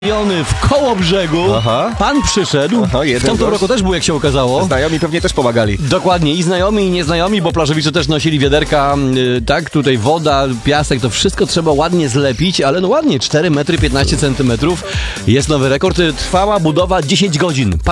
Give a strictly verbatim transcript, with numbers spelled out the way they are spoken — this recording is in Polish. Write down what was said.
W Kołobrzegu. Aha. Pan przyszedł. Aha, w tamtym gość. roku też był, jak się okazało. Znajomi pewnie też pomagali. Dokładnie, i znajomi, i nieznajomi, bo plażowicze też nosili wiaderka, yy, tak, tutaj woda, piasek, to wszystko trzeba ładnie zlepić, ale no ładnie, cztery metry piętnaście centymetrów. Jest nowy rekord, trwała budowa dziesięć godzin.